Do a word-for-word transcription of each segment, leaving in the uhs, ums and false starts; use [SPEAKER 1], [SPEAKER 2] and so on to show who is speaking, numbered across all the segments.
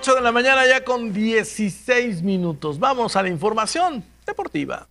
[SPEAKER 1] ocho de la mañana ya con dieciséis minutos. Vamos a la información deportiva.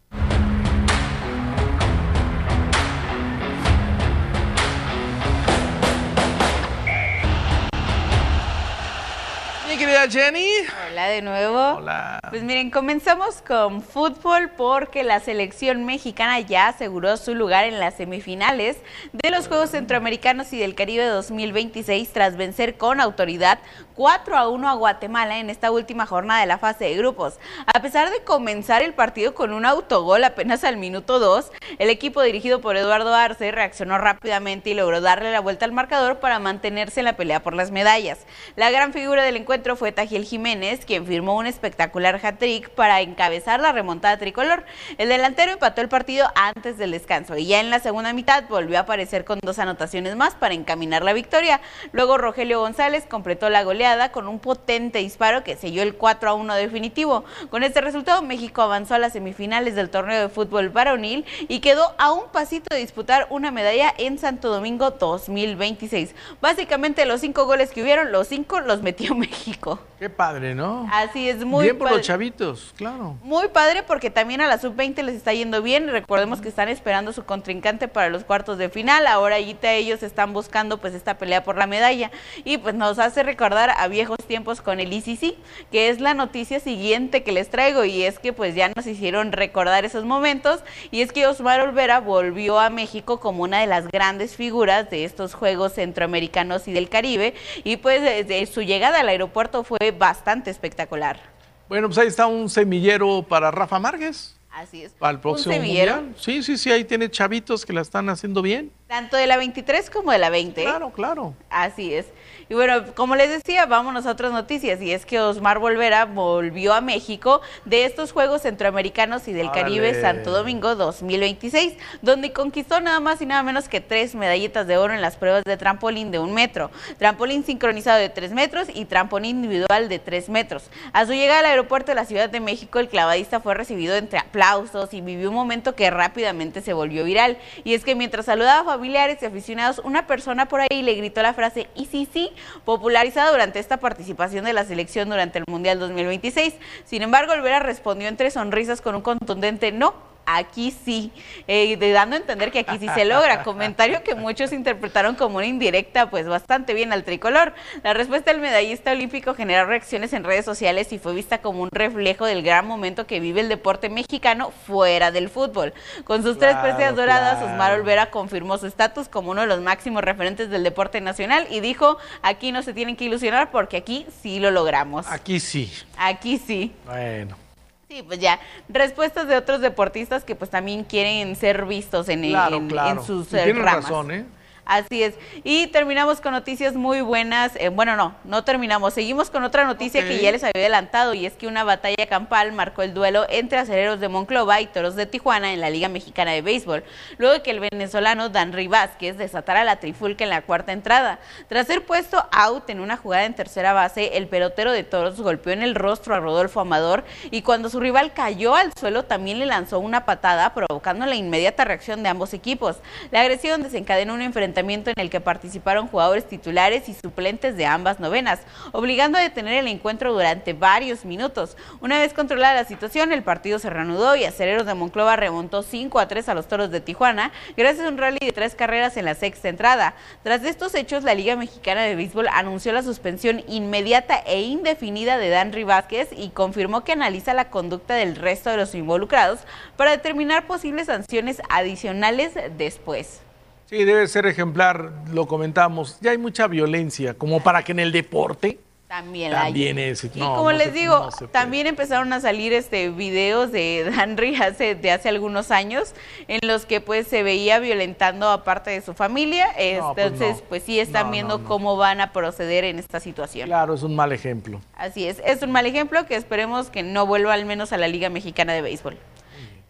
[SPEAKER 1] Mi querida Jenny.
[SPEAKER 2] Hola de nuevo.
[SPEAKER 1] Hola.
[SPEAKER 2] Pues miren, comenzamos con fútbol porque la selección mexicana ya aseguró su lugar en las semifinales de los Juegos Centroamericanos y del Caribe dos mil veintiséis tras vencer con autoridad cuatro a uno a Guatemala en esta última jornada de la fase de grupos. A pesar de comenzar el partido con un autogol apenas al minuto dos, el equipo dirigido por Eduardo Arce reaccionó rápidamente y logró darle la vuelta al marcador para mantenerse en la pelea por las medallas. La gran figura del encuentro fue Tajiel Jiménez, quien firmó un espectacular hat-trick para encabezar la remontada tricolor. El delantero empató el partido antes del descanso y ya en la segunda mitad volvió a aparecer con dos anotaciones más para encaminar la victoria. Luego Rogelio González completó la goleada con un potente disparo que selló el cuatro a uno definitivo. Con este resultado, México avanzó a las semifinales del torneo de fútbol varonil y quedó a un pasito de disputar una medalla en Santo Domingo dos mil veintiséis. Básicamente los cinco goles que hubieron, los cinco los metió México.
[SPEAKER 1] Qué padre, ¿no?
[SPEAKER 2] Así es, muy
[SPEAKER 1] bien por
[SPEAKER 2] padre.
[SPEAKER 1] los chavitos, claro.
[SPEAKER 2] Muy padre porque también a la sub veinte les está yendo bien. Recordemos que están esperando su contrincante para los cuartos de final. Ahora ahorita ellos están buscando pues esta pelea por la medalla y pues nos hace recordar a viejos tiempos con el I C C, que es la noticia siguiente que les traigo, y es que pues ya nos hicieron recordar esos momentos, y es que Osmar Olvera volvió a México como una de las grandes figuras de estos Juegos Centroamericanos y del Caribe, y pues desde su llegada al aeropuerto fue bastante espectacular.
[SPEAKER 1] Bueno, pues ahí está un semillero para Rafa Márquez.
[SPEAKER 2] Así es.
[SPEAKER 1] Para el próximo
[SPEAKER 2] ¿Un semillero?
[SPEAKER 1] mundial. Sí, sí, sí, ahí tiene chavitos que la están haciendo bien.
[SPEAKER 2] Tanto de la veintitrés como de la veinte.
[SPEAKER 1] Claro, claro.
[SPEAKER 2] Así es. Y bueno, como les decía, vámonos a otras noticias, y es que Osmar Olvera volvió a México de estos Juegos Centroamericanos y del
[SPEAKER 1] Árale.
[SPEAKER 2] Caribe Santo Domingo dos mil veintiséis, donde conquistó nada más y nada menos que tres medallitas de oro en las pruebas de trampolín de un metro, trampolín sincronizado de tres metros y trampolín individual de tres metros. A su llegada al aeropuerto de la Ciudad de México, el clavadista fue recibido entre aplausos y vivió un momento que rápidamente se volvió viral, y es que mientras saludaba a familiares y aficionados, una persona por ahí le gritó la frase "y sí, sí", popularizada durante esta participación de la selección durante el Mundial dos mil veintiséis. Sin embargo, Olvera respondió entre sonrisas con un contundente "no, aquí sí", eh, de dando a entender que aquí sí se logra, comentario que muchos interpretaron como una indirecta pues bastante bien al tricolor. La respuesta del medallista olímpico generó reacciones en redes sociales y fue vista como un reflejo del gran momento que vive el deporte mexicano fuera del fútbol. Con sus
[SPEAKER 1] Claro,
[SPEAKER 2] tres preseas doradas,
[SPEAKER 1] claro.
[SPEAKER 2] Osmar Olvera confirmó su estatus como uno de los máximos referentes del deporte nacional y dijo: aquí no se tienen que ilusionar porque aquí sí lo logramos.
[SPEAKER 1] Aquí sí.
[SPEAKER 2] Aquí sí.
[SPEAKER 1] Bueno.
[SPEAKER 2] Sí, pues ya, respuestas de otros deportistas que pues también quieren ser vistos en,
[SPEAKER 1] Claro,
[SPEAKER 2] en,
[SPEAKER 1] claro.
[SPEAKER 2] en sus
[SPEAKER 1] Y
[SPEAKER 2] eh,
[SPEAKER 1] tienes
[SPEAKER 2] ramas.
[SPEAKER 1] razón, ¿eh?
[SPEAKER 2] Así es. Y terminamos con noticias muy buenas. Eh, bueno, no, no terminamos. Seguimos con otra noticia
[SPEAKER 1] Ok.
[SPEAKER 2] que ya les había adelantado, y es que una batalla campal marcó el duelo entre Acereros de Monclova y Toros de Tijuana en la Liga Mexicana de Béisbol, luego de que el venezolano Danry Vázquez desatara la trifulca en la cuarta entrada. Tras ser puesto out en una jugada en tercera base, el pelotero de Toros golpeó en el rostro a Rodolfo Amador, y cuando su rival cayó al suelo también le lanzó una patada, provocando la inmediata reacción de ambos equipos. La agresión desencadenó un enfrentamiento en el que participaron jugadores titulares y suplentes de ambas novenas, obligando a detener el encuentro durante varios minutos. Una vez controlada la situación, el partido se reanudó y Acereros de Monclova remontó cinco a tres a los Toros de Tijuana, gracias a un rally de tres carreras en la sexta entrada. Tras estos hechos, la Liga Mexicana de Béisbol anunció la suspensión inmediata e indefinida de Danry Vázquez y confirmó que analiza la conducta del resto de los involucrados para determinar posibles sanciones adicionales después.
[SPEAKER 1] Sí, debe ser ejemplar, lo comentamos. Ya hay mucha violencia, como para que en el deporte
[SPEAKER 2] También,
[SPEAKER 1] también
[SPEAKER 2] hay.
[SPEAKER 1] es.
[SPEAKER 2] Y
[SPEAKER 1] no,
[SPEAKER 2] como
[SPEAKER 1] no
[SPEAKER 2] les
[SPEAKER 1] se-
[SPEAKER 2] digo,
[SPEAKER 1] no se puede.
[SPEAKER 2] también empezaron a salir este videos de Danry hace, de hace algunos años, en los que pues se veía violentando a parte de su familia.
[SPEAKER 1] No, pues
[SPEAKER 2] Entonces,
[SPEAKER 1] no.
[SPEAKER 2] pues sí están
[SPEAKER 1] No,
[SPEAKER 2] viendo
[SPEAKER 1] no, no.
[SPEAKER 2] cómo van a proceder en esta situación.
[SPEAKER 1] Claro, es un mal ejemplo.
[SPEAKER 2] Así es, es un mal ejemplo que esperemos que no vuelva al menos a la Liga Mexicana de Béisbol.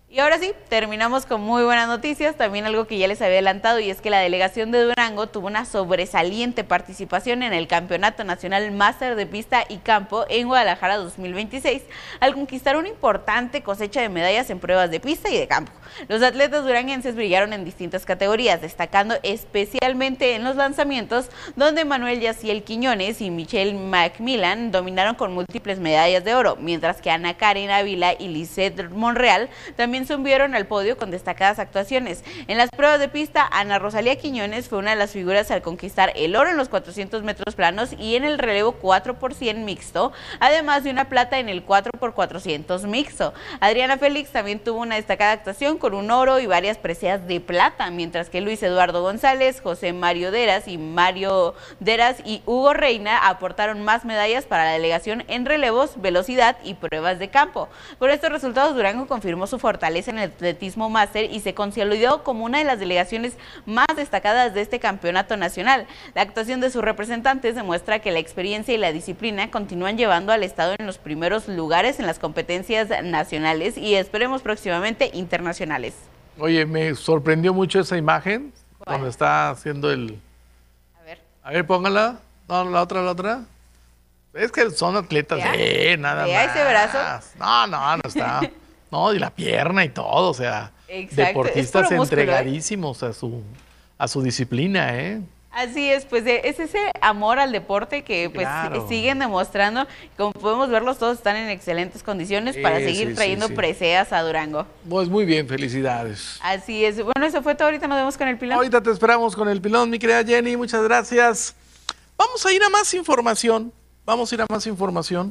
[SPEAKER 2] Y ahora sí, terminamos con muy buenas noticias, también algo que ya les había adelantado, y es que la delegación de Durango tuvo una sobresaliente participación en el Campeonato Nacional Máster de Pista y Campo en Guadalajara dos mil veintiséis, al conquistar una importante cosecha de medallas en pruebas de pista y de campo. Los atletas duranguenses brillaron en distintas categorías, destacando especialmente en los lanzamientos, donde Manuel Yaciel Quiñones y Michelle Macmillan dominaron con múltiples medallas de oro, mientras que Ana Karen Ávila y Lisette Monreal también subieron al podio con destacadas actuaciones. En las pruebas de pista, Ana Rosalía Quiñones fue una de las figuras al conquistar el oro en los cuatrocientos metros planos y en el relevo cuatro por cien mixto, además de una plata en el cuatro por cuatrocientos mixto. Adriana Félix también tuvo una destacada actuación con un oro y varias preseas de plata, mientras que Luis Eduardo González, José Mario Deras y Mario Deras y Hugo Reina aportaron más medallas para la delegación en relevos, velocidad y pruebas de campo. Por estos resultados, Durango confirmó su fortaleza en el atletismo máster y se consolidó como una de las delegaciones más destacadas de este campeonato nacional. La actuación de sus representantes demuestra que la experiencia y la disciplina continúan llevando al estado en los primeros lugares en las competencias nacionales y esperemos próximamente internacionales.
[SPEAKER 1] Oye, me sorprendió mucho esa imagen. ¿Cuál? Cuando está haciendo el...
[SPEAKER 2] A ver.
[SPEAKER 1] A ver, póngala. No, la otra, la otra. Es que son atletas, eh, nada
[SPEAKER 2] ¿Vea
[SPEAKER 1] más.
[SPEAKER 2] ese brazo?
[SPEAKER 1] No, no, no está... No, y la pierna y todo, o sea,
[SPEAKER 2] exacto,
[SPEAKER 1] deportistas
[SPEAKER 2] es
[SPEAKER 1] entregadísimos a su, a su disciplina, ¿eh?
[SPEAKER 2] Así es, pues es ese amor al deporte que pues claro. siguen demostrando. Como podemos verlos, todos están en excelentes condiciones sí, para seguir sí, trayendo sí, sí. preseas a Durango.
[SPEAKER 1] Pues muy bien, felicidades.
[SPEAKER 2] Así es. Bueno, eso fue todo. Ahorita nos vemos con el pilón.
[SPEAKER 1] Ahorita te esperamos con el pilón, mi querida Jenny. Muchas gracias. Vamos a ir a más información. Vamos a ir a más información.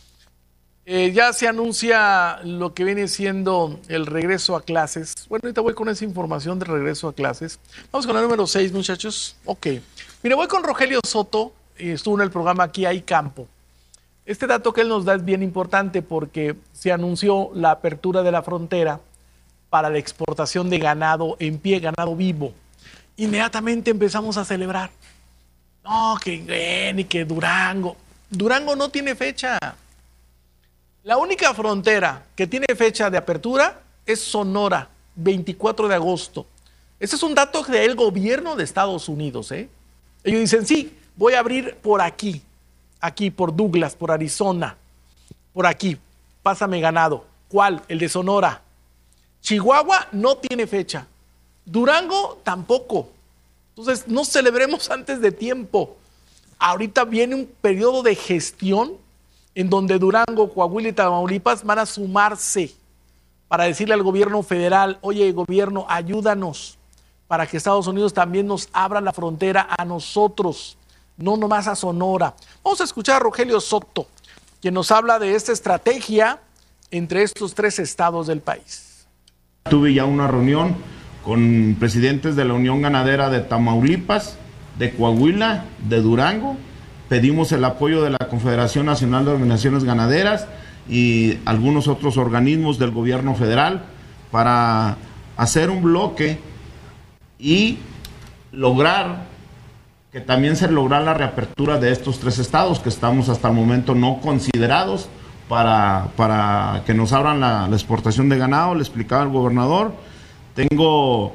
[SPEAKER 1] Eh, ya se anuncia lo que viene siendo el regreso a clases. Bueno, ahorita voy con esa información de regreso a clases. Vamos con la número seis, muchachos. Ok. Mire, voy con Rogelio Soto. Estuvo en el programa Aquí hay Campo. Este dato que él nos da es bien importante porque se anunció la apertura de la frontera para la exportación de ganado en pie, ganado vivo. Inmediatamente empezamos a celebrar. No, que bien, y que Durango. Durango no tiene fecha. La única frontera que tiene fecha de apertura es Sonora, veinticuatro de agosto. Ese es un dato del gobierno de Estados Unidos, ¿eh? Ellos dicen, sí, voy a abrir por aquí, aquí, por Douglas, por Arizona, por aquí, pásame ganado. ¿Cuál? El de Sonora. Chihuahua no tiene fecha. Durango tampoco. Entonces, no celebremos antes de tiempo. Ahorita viene un periodo de gestión en donde Durango, Coahuila y Tamaulipas van a sumarse para decirle al gobierno federal, oye, gobierno, ayúdanos para que Estados Unidos también nos abra la frontera a nosotros, no nomás a Sonora. Vamos a escuchar a Rogelio Soto, quien nos habla de esta estrategia entre estos tres estados del país.
[SPEAKER 3] Tuve ya una reunión con presidentes de la Unión Ganadera de Tamaulipas, de Coahuila, de Durango. Pedimos el apoyo de la Confederación Nacional de Organizaciones Ganaderas y algunos otros organismos del gobierno federal para hacer un bloque y lograr que también se lograra la reapertura de estos tres estados que estamos hasta el momento no considerados para, para que nos abran la, la exportación de ganado. Le explicaba al gobernador, tengo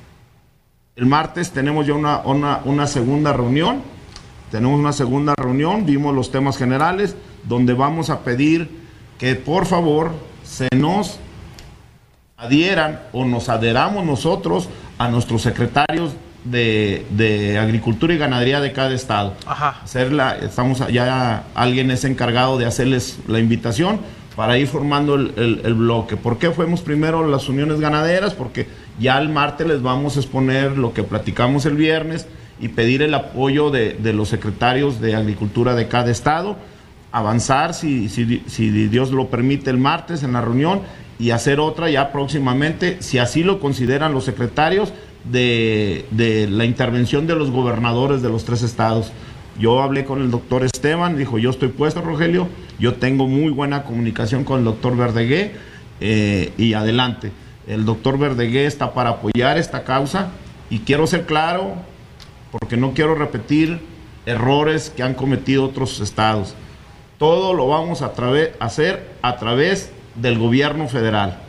[SPEAKER 3] el martes tenemos ya una, una, una segunda reunión. Tenemos una segunda reunión, vimos los temas generales, donde vamos a pedir que por favor se nos adhieran o nos adheramos nosotros a nuestros secretarios de, de Agricultura y Ganadería de cada estado.
[SPEAKER 1] Ajá.
[SPEAKER 3] Hacerla, estamos ya, alguien es encargado de hacerles la invitación para ir formando el, el, el bloque. ¿Por qué fuimos primero las uniones ganaderas? Porque ya el martes les vamos a exponer lo que platicamos el viernes y pedir el apoyo de, de los secretarios de Agricultura de cada estado, avanzar si, si, si Dios lo permite el martes en la reunión y hacer otra ya próximamente, si así lo consideran los secretarios, de, de la intervención de los gobernadores de los tres estados. Yo hablé con el doctor Esteban, dijo, yo estoy puesto, Rogelio, yo tengo muy buena comunicación con el doctor Verdegué, eh, y adelante. El doctor Verdegué está para apoyar esta causa y quiero ser claro, porque no quiero repetir errores que han cometido otros estados. Todo lo vamos a hacer a través del gobierno federal.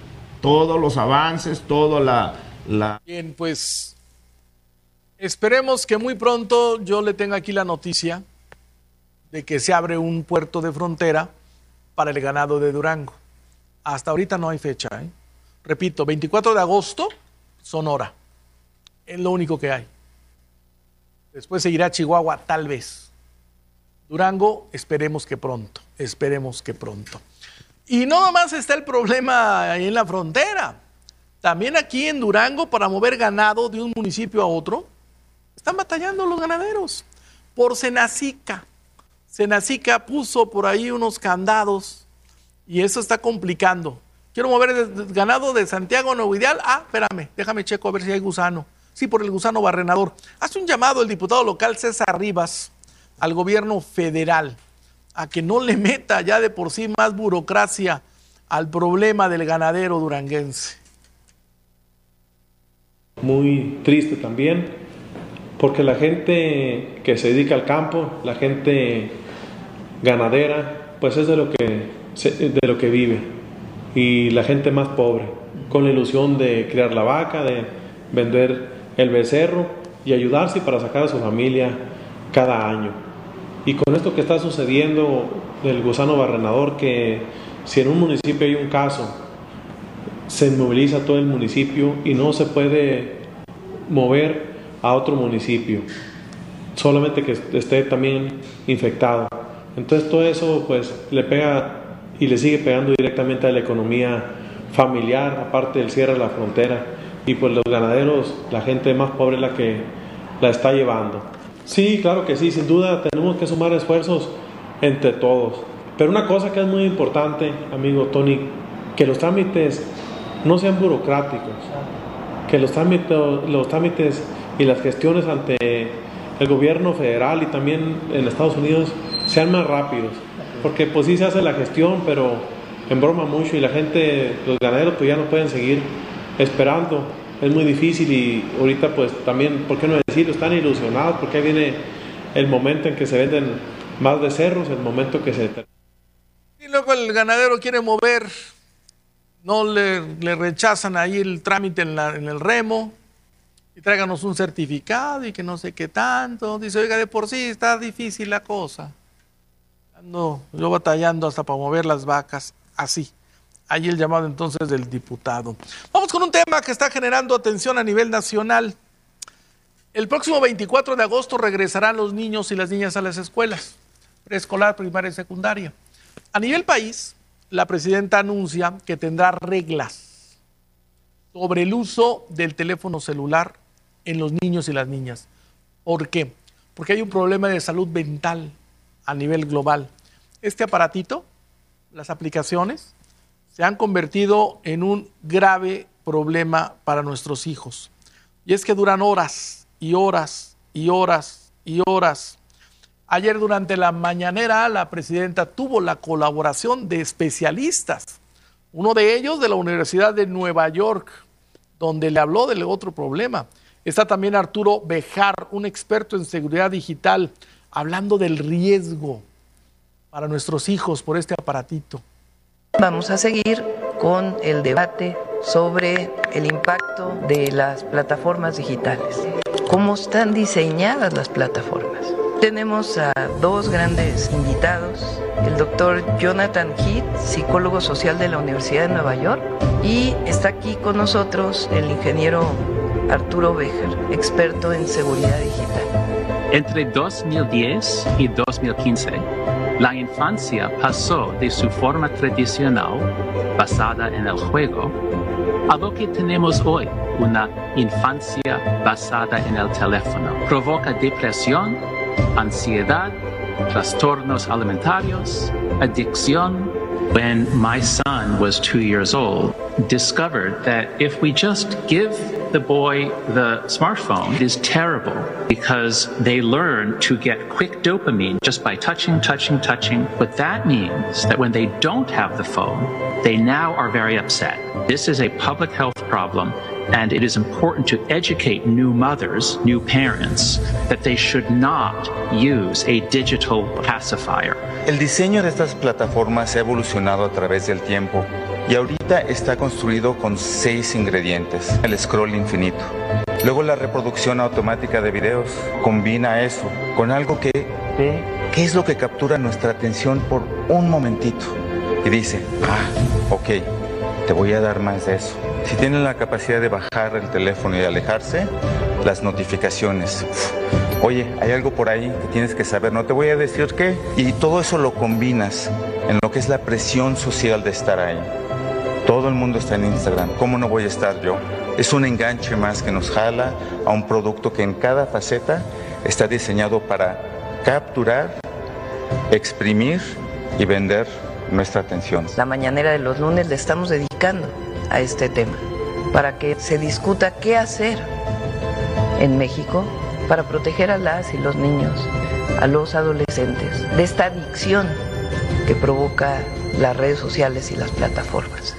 [SPEAKER 3] todos los avances, toda la... la...
[SPEAKER 1] Bien, pues esperemos que muy pronto yo le tenga aquí la noticia de que se abre un puerto de frontera para el ganado de Durango. Hasta ahorita no hay fecha, ¿eh? Repito, veinticuatro de agosto, Sonora. Es lo único que hay. Después seguirá Chihuahua, tal vez. Durango, esperemos que pronto, esperemos que pronto. Y no nomás está el problema ahí en la frontera. También aquí en Durango, para mover ganado de un municipio a otro, están batallando los ganaderos. Por Senacica. Senacica puso por ahí unos candados y eso está complicando. Quiero mover el ganado de Santiago a Nuevo Ideal. Ah, espérame, déjame checo a ver si hay gusano. Sí, por el gusano barrenador. Hace un llamado el diputado local César Rivas al gobierno federal a que no le meta ya de por sí más burocracia al problema del ganadero duranguense.
[SPEAKER 4] Muy triste también, porque la gente que se dedica al campo, la gente ganadera, pues es de lo que, de lo que vive. Y la gente más pobre, con la ilusión de criar la vaca, de vender el becerro y ayudarse para sacar a su familia cada año. Y con esto que está sucediendo del gusano barrenador, que si en un municipio hay un caso, se inmoviliza todo el municipio y no se puede mover a otro municipio, solamente que esté también infectado. Entonces todo eso pues le pega y le sigue pegando directamente a la economía familiar, aparte del cierre de la frontera, y pues los ganaderos, la gente más pobre es la que la está llevando. Sí, claro que sí, sin duda tenemos que sumar esfuerzos entre todos. Pero una cosa que es muy importante, amigo Tony, que los trámites no sean burocráticos, que los trámites, los trámites y las gestiones ante el gobierno federal y también en Estados Unidos sean más rápidos. Porque pues sí se hace la gestión, pero embroma mucho y la gente, los ganaderos pues ya no pueden seguir esperando. Es muy difícil y ahorita pues también, ¿por qué no decirlo? Están ilusionados porque ahí viene el momento en que se venden más becerros, el momento que se...
[SPEAKER 1] Y luego el ganadero quiere mover, no le, le rechazan ahí el trámite en, la, en el remo y tráiganos un certificado y que no sé qué tanto. Dice, oiga, de por sí está difícil la cosa. Ando yo batallando hasta para mover las vacas, así. Ahí el llamado entonces del diputado. Vamos con un tema que está generando atención a nivel nacional. El próximo veinticuatro de agosto regresarán los niños y las niñas a las escuelas, preescolar, primaria y secundaria. A nivel país, la presidenta anuncia que tendrá reglas sobre el uso del teléfono celular en los niños y las niñas. ¿Por qué? Porque hay un problema de salud mental a nivel global. Este aparatito, las aplicaciones, se han convertido en un grave problema para nuestros hijos. Y es que duran horas y horas y horas y horas. Ayer durante la mañanera la presidenta tuvo la colaboración de especialistas. Uno de ellos de la Universidad de Nueva York, donde le habló del otro problema. Está también Arturo Bejar, un experto en seguridad digital, hablando del riesgo para nuestros hijos por este aparatito.
[SPEAKER 5] Vamos a seguir con el debate sobre el impacto de las plataformas digitales. ¿Cómo están diseñadas las plataformas? Tenemos a dos grandes invitados, el doctor Jonathan Heath, psicólogo social de la Universidad de Nueva York, y está aquí con nosotros el ingeniero Arturo Bejar, experto en seguridad digital.
[SPEAKER 6] Entre dos mil diez y dos mil quince, la infancia pasó de su forma tradicional, basada en el juego, a lo que tenemos hoy, una infancia basada en el teléfono. Provoca depresión, ansiedad, trastornos alimentarios, adicción. When my son was two years old, discovered that if we just give the boy the smartphone, it is terrible because they learn to get quick dopamine just by touching, touching, touching. But that means that when they don't have the phone, they now are very upset. This is a public health problem, and it is important to educate new mothers, new parents, that they should not use a digital pacifier.
[SPEAKER 7] El diseño de estas plataformas ha evolucionado a través del tiempo Y ahorita está construido con seis ingredientes. El scroll infinito. Luego la reproducción automática de videos combina eso con algo que ve qué es lo que captura nuestra atención por un momentito. Y dice, ah, ok, te voy a dar más de eso. Si tienen la capacidad de bajar el teléfono y alejarse, las notificaciones. Oye, hay algo por ahí que tienes que saber, no te voy a decir qué. Y todo eso lo combinas en lo que es la presión social de estar ahí. Todo el mundo está en Instagram, ¿cómo no voy a estar yo? Es un enganche más que nos jala a un producto que en cada faceta está diseñado para capturar, exprimir y vender nuestra atención.
[SPEAKER 5] La mañanera de los lunes le estamos dedicando a este tema, para que se discuta qué hacer en México para proteger a las y los niños, a los adolescentes, de esta adicción que provoca las redes sociales y las plataformas.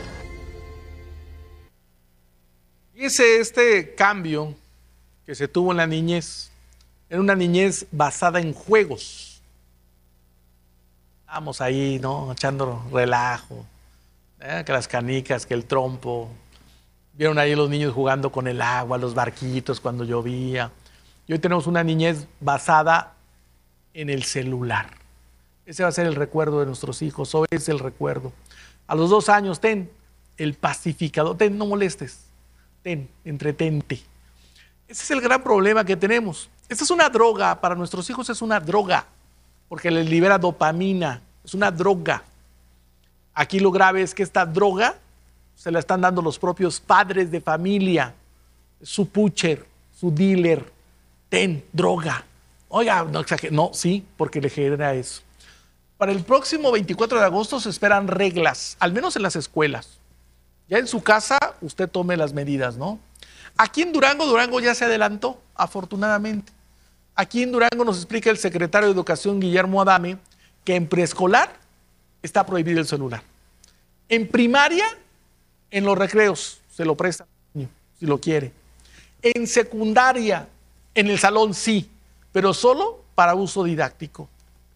[SPEAKER 1] Fíjese este cambio que se tuvo en la niñez, era una niñez basada en juegos. Estábamos ahí, ¿no? Echando relajo, ¿eh? Que las canicas, que el trompo. Vieron ahí los niños jugando con el agua, los barquitos cuando llovía. Y hoy tenemos una niñez basada en el celular. Ese va a ser el recuerdo de nuestros hijos, hoy es el recuerdo. A los dos años, ten el pacificador, ten, no molestes. Ten, entretente. Ese es el gran problema que tenemos. Esta es una droga, para nuestros hijos es una droga, porque les libera dopamina, es una droga. Aquí lo grave es que esta droga se la están dando los propios padres de familia, su pusher, su dealer. Ten, droga. Oiga, no exagere, no, sí, porque le genera eso. Para el próximo veinticuatro de agosto se esperan reglas, al menos en las escuelas. Ya en su casa usted tome las medidas, ¿no? Aquí en Durango, Durango ya se adelantó, afortunadamente. Aquí en Durango nos explica el secretario de Educación, Guillermo Adame, que en preescolar está prohibido el celular. En primaria, en los recreos, se lo presta al niño, si lo quiere. En secundaria, en el salón sí, pero solo para uso didáctico.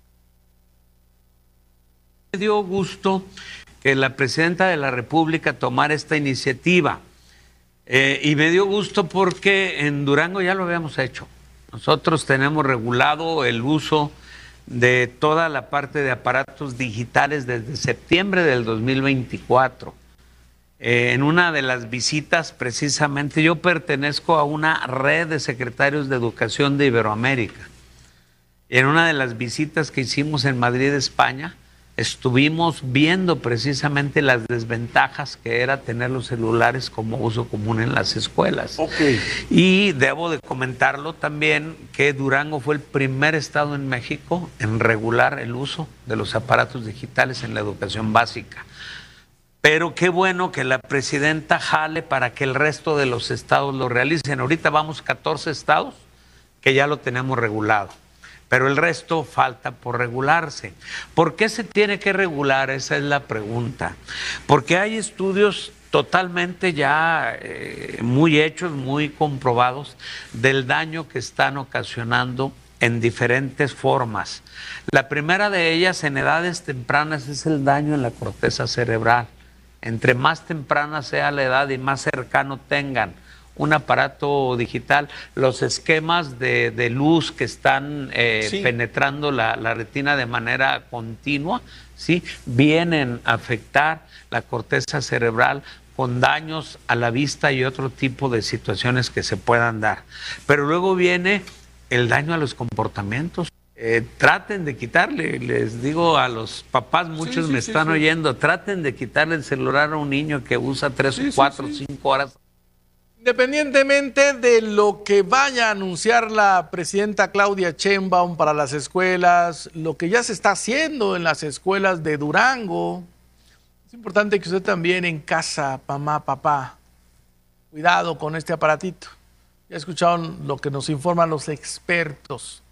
[SPEAKER 8] Me dio gusto que la presidenta de la República tomara esta iniciativa. Eh, y me dio gusto porque en Durango ya lo habíamos hecho. Nosotros tenemos regulado el uso de toda la parte de aparatos digitales desde septiembre del dos mil veinticuatro. Eh, en una de las visitas, precisamente, yo pertenezco a una red de secretarios de educación de Iberoamérica. En una de las visitas que hicimos en Madrid, España, estuvimos viendo precisamente las desventajas que era tener los celulares como uso común en las escuelas.
[SPEAKER 1] Okay.
[SPEAKER 8] Y debo de comentarlo también que Durango fue el primer estado en México en regular el uso de los aparatos digitales en la educación básica. Pero qué bueno que la presidenta jale para que el resto de los estados lo realicen. Ahorita vamos catorce estados que ya lo tenemos regulado, pero el resto falta por regularse. ¿Por qué se tiene que regular? Esa es la pregunta. Porque hay estudios totalmente ya eh, muy hechos, muy comprobados del daño que están ocasionando en diferentes formas. La primera de ellas, en edades tempranas, es el daño en la corteza cerebral. Entre más temprana sea la edad y más cercano tengan un aparato digital, los esquemas de, de luz que están eh, sí. penetrando la, la retina de manera continua, ¿sí? vienen a afectar la corteza cerebral con daños a la vista y otro tipo de situaciones que se puedan dar. Pero luego viene el daño a los comportamientos. Eh, traten de quitarle, les digo a los papás, muchos sí, sí, me sí, están sí. oyendo, traten de quitarle el celular a un niño que usa tres sí, o cuatro, sí, sí. cinco horas.
[SPEAKER 1] Independientemente de lo que vaya a anunciar la presidenta Claudia Sheinbaum para las escuelas, lo que ya se está haciendo en las escuelas de Durango, es importante que usted también en casa, mamá, papá, cuidado con este aparatito. Ya escucharon lo que nos informan los expertos.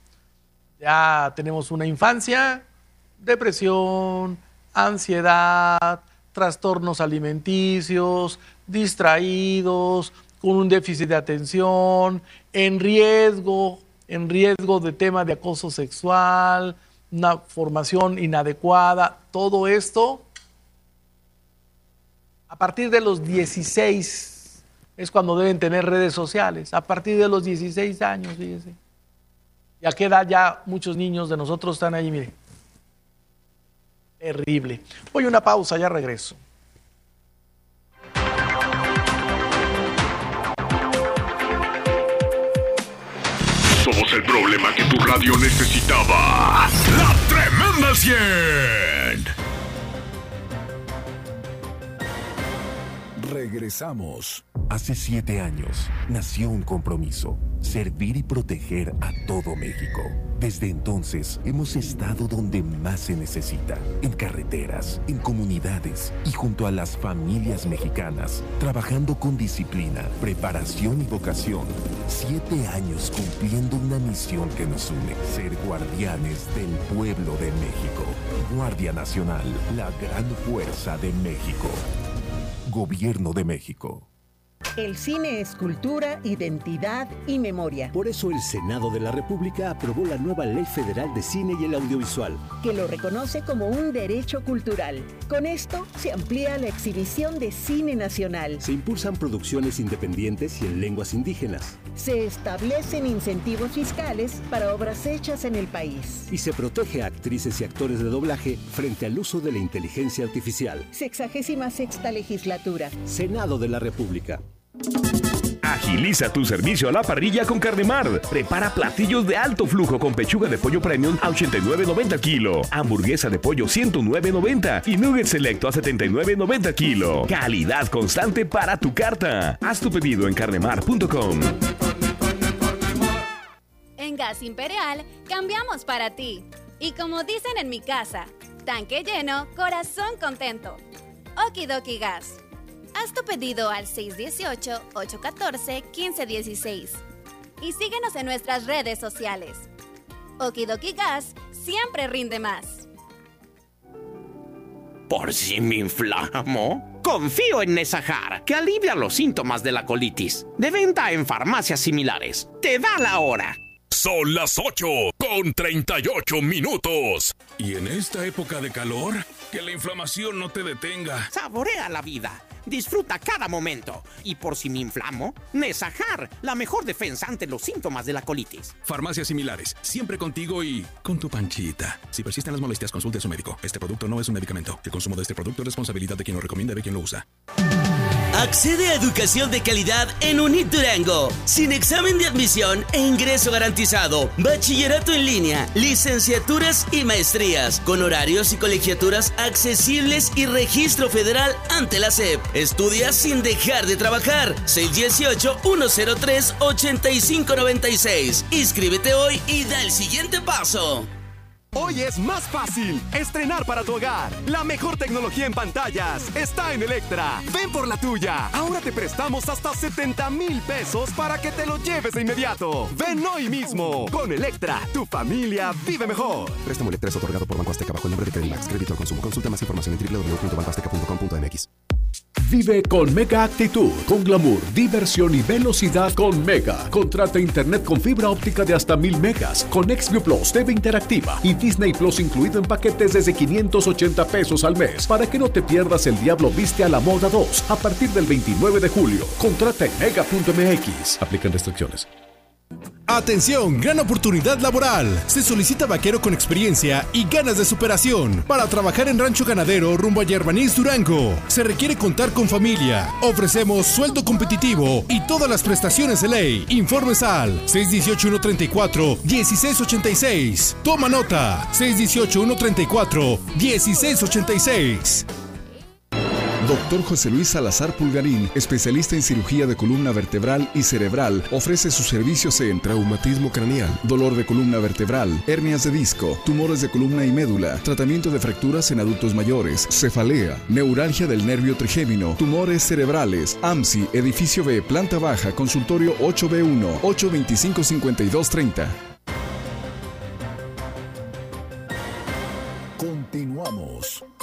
[SPEAKER 1] Ya tenemos una infancia, depresión, ansiedad, trastornos alimenticios, distraídos, con un déficit de atención, en riesgo, en riesgo de tema de acoso sexual, una formación inadecuada. Todo esto A partir de los dieciséis es cuando deben tener redes sociales. A partir de los dieciséis años, fíjese. ¿Y a qué edad ya muchos niños de nosotros están ahí? Mire. Terrible. Voy a una pausa, ya regreso.
[SPEAKER 9] Somos el problema que tu radio necesitaba. La Tremenda cien.
[SPEAKER 10] Regresamos. Hace siete años nació un compromiso: servir y proteger a todo México. Desde entonces hemos estado donde más se necesita, en carreteras, en comunidades y junto a las familias mexicanas, trabajando con disciplina, preparación y vocación. Siete años cumpliendo una misión que nos une: ser guardianes del pueblo de México. Guardia Nacional, la gran fuerza de México. Gobierno de México.
[SPEAKER 11] El cine es cultura, identidad y memoria.
[SPEAKER 12] Por eso el Senado de la República aprobó la nueva Ley Federal de Cine y el Audiovisual,
[SPEAKER 11] que lo reconoce como un derecho cultural. Con esto se amplía la exhibición de cine nacional.
[SPEAKER 12] Se impulsan producciones independientes y en lenguas indígenas.
[SPEAKER 11] Se establecen incentivos fiscales para obras hechas en el país.
[SPEAKER 12] Y se protege a actrices y actores de doblaje frente al uso de la inteligencia artificial.
[SPEAKER 11] Sexagésima sexta legislatura.
[SPEAKER 12] Senado de la República.
[SPEAKER 13] Agiliza tu servicio a la parrilla con Carnemar. Prepara platillos de alto flujo con pechuga de pollo premium a ochenta y nueve noventa kilo, hamburguesa de pollo ciento nueve noventa y nugget selecto a setenta y nueve noventa kilo. Calidad constante para tu carta. Haz tu pedido en carnemar punto com.
[SPEAKER 14] En Gas Imperial cambiamos para ti. Y como dicen en mi casa, tanque lleno, corazón contento. Okidoki Gas. Haz tu pedido al seis uno ocho, ocho uno cuatro, uno cinco uno seis y síguenos en nuestras redes sociales. Okidoki Gas siempre rinde más.
[SPEAKER 15] ¿Por si me inflamo? Confío en Nesajar, que alivia los síntomas de la colitis. De venta en farmacias similares. Te da la hora.
[SPEAKER 9] Son las ocho con treinta y ocho minutos. Y en esta época de calor, que la inflamación no te detenga.
[SPEAKER 15] Saborea la vida. Disfruta cada momento. Y por si me inflamo, Nesajar, la mejor defensa ante los síntomas de la colitis.
[SPEAKER 9] Farmacias similares, siempre contigo y con tu panchita. Si persisten las molestias, consulte a su médico. Este producto no es un medicamento. El consumo de este producto es responsabilidad de quien lo recomienda y de quien lo usa.
[SPEAKER 16] Accede a educación de calidad en UNIT Durango, sin examen de admisión e ingreso garantizado, bachillerato en línea, licenciaturas y maestrías, con horarios y colegiaturas accesibles y registro federal ante la S E P. Estudia sin dejar de trabajar. seis uno ocho, uno cero tres, ocho cinco nueve seis. Inscríbete hoy y da el siguiente paso.
[SPEAKER 17] Hoy es más fácil estrenar para tu hogar. La mejor tecnología en pantallas está en Electra. Ven por la tuya. Ahora te prestamos hasta setenta mil pesos para que te lo lleves de inmediato. Ven hoy mismo. Con Electra, tu familia vive mejor.
[SPEAKER 18] Préstamo Electra es otorgado por Banco Azteca bajo el nombre de Credimax. Crédito al consumo. Consulta más información en doble u doble u doble u punto banco azteca punto com punto m x.
[SPEAKER 19] Vive con Mega Actitud, con glamour, diversión y velocidad con Mega. Contrata internet con fibra óptica de hasta mil megas, con XView Plus, T V interactiva y Disney Plus incluido en paquetes desde quinientos ochenta pesos al mes, para que no te pierdas El Diablo Viste a la Moda dos a partir del veintinueve de julio. Contrata en mega punto m x. Aplican restricciones.
[SPEAKER 20] Atención, gran oportunidad laboral. Se solicita vaquero con experiencia y ganas de superación para trabajar en rancho ganadero rumbo a Yerbanís, Durango. Se requiere contar con familia. Ofrecemos sueldo competitivo y todas las prestaciones de ley. Informes al seis uno ocho, uno tres cuatro, uno seis ocho seis. Toma nota. seis uno ocho, uno tres cuatro, uno seis ocho seis.
[SPEAKER 21] Doctor José Luis Salazar Pulgarín, especialista en cirugía de columna vertebral y cerebral, ofrece sus servicios en traumatismo craneal, dolor de columna vertebral, hernias de disco, tumores de columna y médula, tratamiento de fracturas en adultos mayores, cefalea, neuralgia del nervio trigémino, tumores cerebrales, A M S I, edificio B, planta baja, consultorio ocho B uno, ocho veinticinco, cincuenta y dos treinta.
[SPEAKER 10] Continuamos.